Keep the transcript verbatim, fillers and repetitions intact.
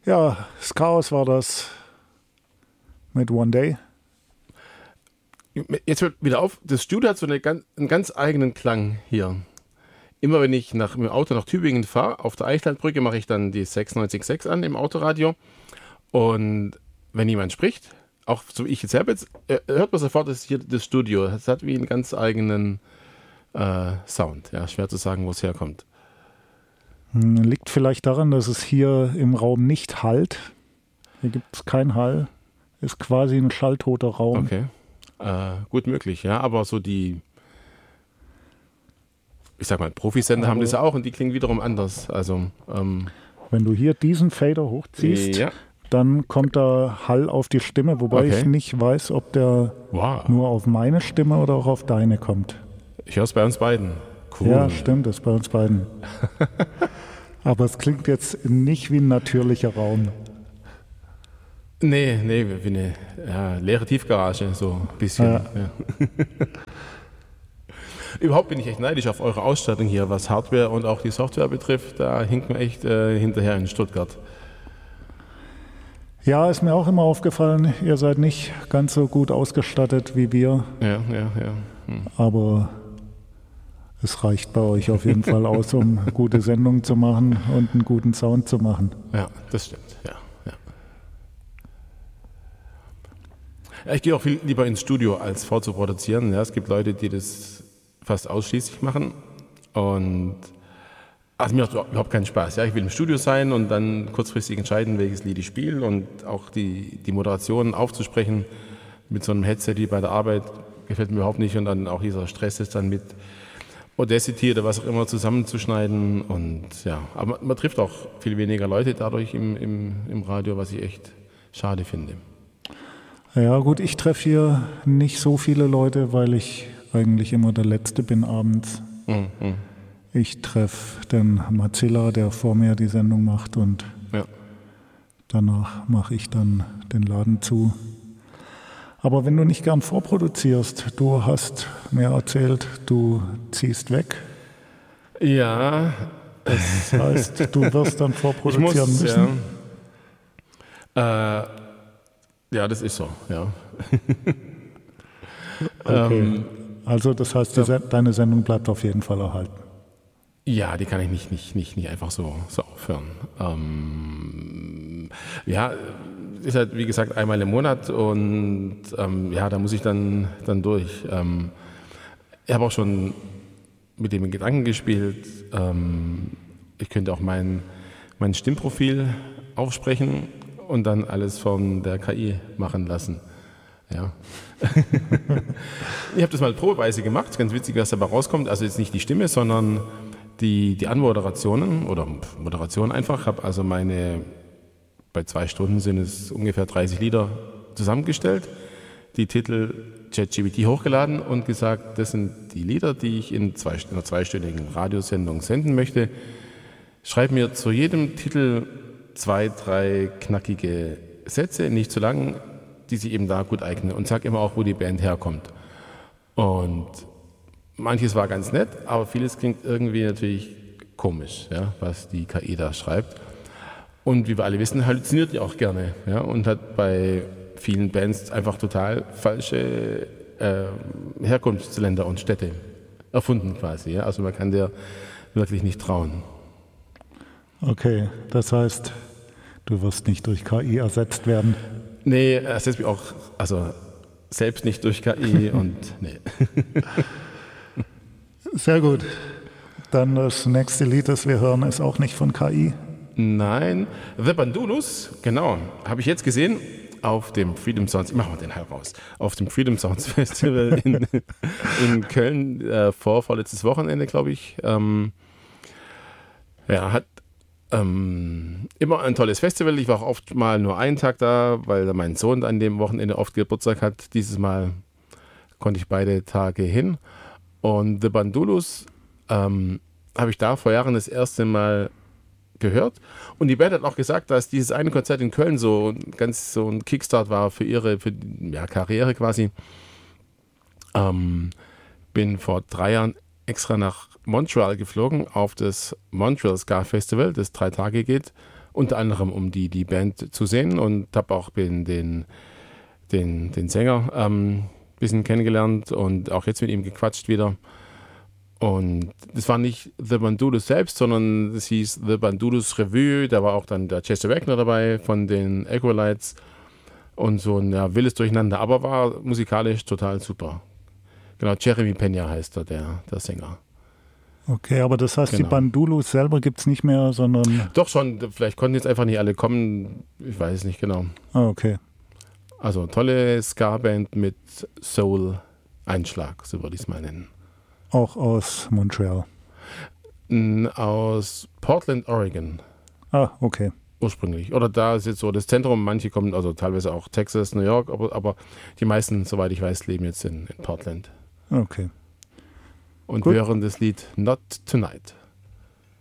Ja, das Chaos war das mit One Day. Jetzt hört wieder auf, das Studio hat so eine, einen ganz eigenen Klang hier. Immer wenn ich nach, mit dem Auto nach Tübingen fahre, auf der Eichlandbrücke mache ich dann die sechsundneunzig Komma sechs an im Autoradio. Und wenn jemand spricht, auch so wie ich jetzt habe, jetzt, hört man sofort, das ist hier das Studio. Es hat wie einen ganz eigenen äh, Sound. Ja, schwer zu sagen, wo es herkommt. Liegt vielleicht daran, dass es hier im Raum nicht hallt. Hier gibt es keinen Hall. Ist quasi ein schalltoter Raum. Okay. Äh, gut möglich, ja. Aber so die, ich sag mal, Profisender haben das ja auch und die klingen wiederum anders. Also, ähm, wenn du hier diesen Fader hochziehst, ja. dann kommt da Hall auf die Stimme, wobei okay. ich nicht weiß, ob der wow. nur auf meine Stimme oder auch auf deine kommt. Ich höre es bei uns beiden. Cool. Ja, stimmt, das ist bei uns beiden. Aber es klingt jetzt nicht wie ein natürlicher Raum. Nee, nee, wie eine ja, leere Tiefgarage, so ein bisschen. Ja. Ja. Überhaupt bin ich echt neidisch auf eure Ausstattung hier, was Hardware und auch die Software betrifft. Da hinkt man echt äh, hinterher in Stuttgart. Ja, ist mir auch immer aufgefallen, ihr seid nicht ganz so gut ausgestattet wie wir. Ja, ja, ja. Hm. Aber es reicht bei euch auf jeden Fall aus, um gute Sendungen zu machen und einen guten Sound zu machen. Ja, das stimmt, ja. ja. ja ich gehe auch viel lieber ins Studio, als vorzuproduzieren. Ja, es gibt Leute, die das fast ausschließlich machen. Und also mir macht überhaupt keinen Spaß. Ja, ich will im Studio sein und dann kurzfristig entscheiden, welches Lied ich spiele und auch die, die Moderation aufzusprechen mit so einem Headset wie bei der Arbeit gefällt mir überhaupt nicht. Und dann auch dieser Stress ist dann mit Audacity oder was auch immer zusammenzuschneiden und ja, aber man, man trifft auch viel weniger Leute dadurch im, im, im Radio, was ich echt schade finde. Ja gut, ich treffe hier nicht so viele Leute, weil ich eigentlich immer der Letzte bin abends. Mhm. Ich treffe den Mazzilla, der vor mir die Sendung macht und ja. danach mache ich dann den Laden zu. Aber wenn du nicht gern vorproduzierst, du hast mir erzählt, du ziehst weg. Ja. Das heißt, du wirst dann vorproduzieren muss, müssen. Ja. Äh, ja, das ist so, ja. Okay. ähm, also das heißt, die, deine Sendung bleibt auf jeden Fall erhalten. Ja, die kann ich nicht, nicht, nicht, nicht einfach so, so aufhören. Ähm, ja, ist halt wie gesagt einmal im Monat und ähm, ja, da muss ich dann, dann durch. Ähm, ich habe auch schon mit dem Gedanken gespielt, ähm, ich könnte auch mein, mein Stimmprofil aufsprechen und dann alles von der K I machen lassen. Ja. Ich habe das mal probeweise gemacht, ist ganz witzig, was dabei rauskommt. Also jetzt nicht die Stimme, sondern die, die Anmoderationen oder Moderation einfach. Ich habe also meine, bei zwei Stunden sind es ungefähr dreißig Lieder zusammengestellt, die Titel ChatGPT hochgeladen und gesagt, das sind die Lieder, die ich in, zwei, in einer zweistündigen Radiosendung senden möchte. Schreib mir zu jedem Titel zwei, drei knackige Sätze, nicht zu lang, die sich eben da gut eignen und sag immer auch, wo die Band herkommt. Und manches war ganz nett, aber vieles klingt irgendwie natürlich komisch, ja, was die K I da schreibt. Und wie wir alle wissen, halluziniert die auch gerne, ja, und hat bei vielen Bands einfach total falsche äh, Herkunftsländer und Städte erfunden quasi. Ja. Also man kann der wirklich nicht trauen. Okay, das heißt, du wirst nicht durch K I ersetzt werden? Nee, ersetzt mich auch, also selbst nicht durch K I und nee. Sehr gut. Dann das nächste Lied, das wir hören, ist auch nicht von K I. Nein, The Bandulus, genau, habe ich jetzt gesehen auf dem Freedom Sounds, ich mache mal den Hall raus, auf dem Freedom Sounds Festival in, in Köln äh, vor, vorletztes Wochenende, glaube ich. Ähm, ja, hat ähm, immer ein tolles Festival. Ich war auch oft mal nur einen Tag da, weil mein Sohn an dem Wochenende oft Geburtstag hat. Dieses Mal konnte ich beide Tage hin. Und The Bandulus ähm, habe ich da vor Jahren das erste Mal gehört. Und die Band hat auch gesagt, dass dieses eine Konzert in Köln so ganz so ein Kickstart war für ihre für, ja, Karriere quasi. Ähm, bin vor drei Jahren extra nach Montreal geflogen auf das Montreal Ska Festival, das drei Tage geht. unter anderem um die, die Band zu sehen und habe auch den, den, den, den Sänger ein ähm, bisschen kennengelernt und auch jetzt mit ihm gequatscht wieder. Und das war nicht The Bandulus selbst, sondern es hieß The Bandulus Revue. Da war auch dann der Chester Wagner dabei von den Acolytes und so ein ja, wildes Durcheinander, aber war musikalisch total super. Genau, Jeremy Pena heißt er, der, der Sänger. Okay, aber das heißt, Genau. Die Bandulus selber gibt es nicht mehr, sondern... Doch schon, vielleicht konnten jetzt einfach nicht alle kommen, ich weiß es nicht genau. Ah, okay. Also tolle Ska-Band mit Soul-Einschlag, so würde ich es mal nennen. Auch aus Montreal? Aus Portland, Oregon. Ah, okay. Ursprünglich. Oder da ist jetzt so das Zentrum, manche kommen, also teilweise auch Texas, New York, aber, aber die meisten, soweit ich weiß, leben jetzt in, in Portland. Okay. Und Gut. wir hören das Lied Not Tonight.